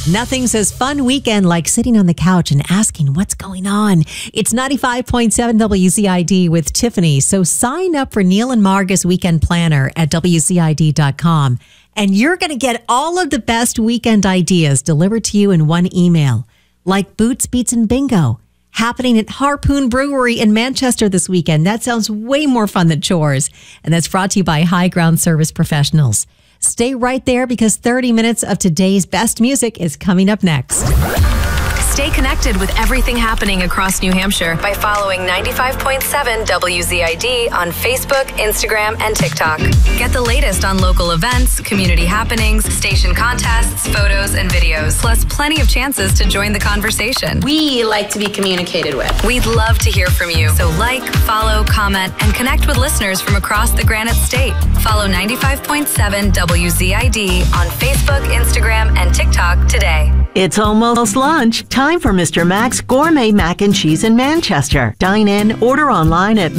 Nothing says fun weekend like sitting on the couch and asking what's going on. It's 95.7 WCID with Tiffany. So sign up for Neil and Marga's weekend planner at WCID.com. And you're going to get all of the best weekend ideas delivered to you in one email. Like Boots, Beats, and Bingo, happening at Harpoon Brewery in Manchester this weekend. That sounds way more fun than chores. And that's brought to you by High Ground Service Professionals. Stay right there because 30 minutes of today's best music is coming up next. Stay connected with everything happening across New Hampshire by following 95.7 WZID on Facebook, Instagram, and TikTok. Get the latest on local events, community happenings, station contests, photos, and videos, plus plenty of chances to join the conversation. We like to be communicated with. We'd love to hear from you. So like, follow, comment, and connect with listeners from across the Granite State. Follow 95.7 WZID on Facebook, Instagram, and TikTok today. It's almost lunch. Time for Mr. Mac's Gourmet Mac and Cheese in Manchester. Dine in, order online at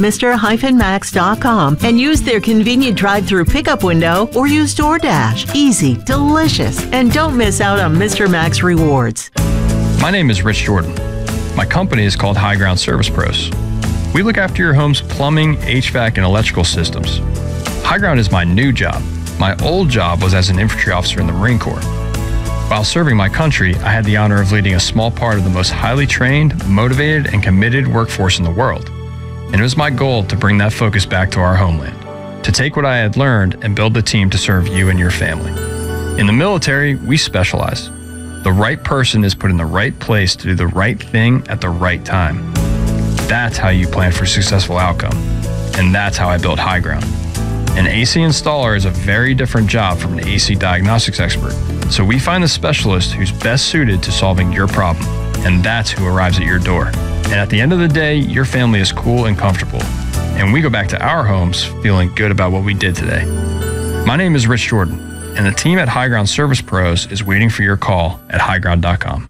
mr-max.com and use their convenient drive-through pickup window or use DoorDash. Easy, delicious, and don't miss out on Mr. Mac's rewards. My name is Rich Jordan. My company is called High Ground Service Pros. We look after your home's plumbing, HVAC, and electrical systems. High Ground is my new job. My old job was as an infantry officer in the Marine Corps. While serving my country, I had the honor of leading a small part of the most highly trained, motivated, and committed workforce in the world. And it was my goal to bring that focus back to our homeland, to take what I had learned and build the team to serve you and your family. In the military, we specialize. The right person is put in the right place to do the right thing at the right time. That's how you plan for a successful outcome. And that's how I built High Ground. An AC installer is a very different job from an AC diagnostics expert. So we find the specialist who's best suited to solving your problem. And that's who arrives at your door. And at the end of the day, your family is cool and comfortable. And we go back to our homes feeling good about what we did today. My name is Rich Jordan. And the team at High Ground Service Pros is waiting for your call at highground.com.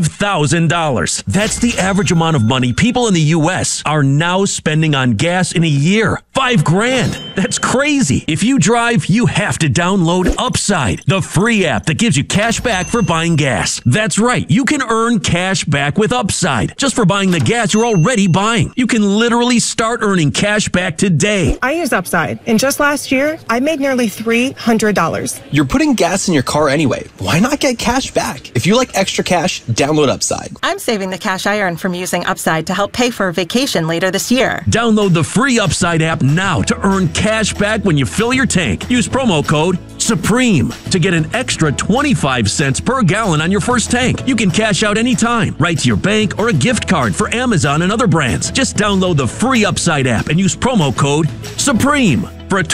$5,000. That's the average amount of money people in the U.S. are now spending on gas in a year. $5,000. That's crazy. If you drive, you have to download Upside, the free app that gives you cash back for buying gas. That's right. You can earn cash back with Upside just for buying the gas you're already buying. You can literally start earning cash back today. I use Upside, and just last year, I made nearly $300. You're putting gas in your car anyway. Why not get cash back? If you like extra cash, download Upside. I'm saving the cash I earn from using Upside to help pay for a vacation later this year. Download the free Upside app now to earn cash back when you fill your tank. Use promo code SUPREME to get an extra 25 cents per gallon on your first tank. You can cash out anytime, right to your bank or a gift card for Amazon and other brands. Just download the free Upside app and use promo code SUPREME.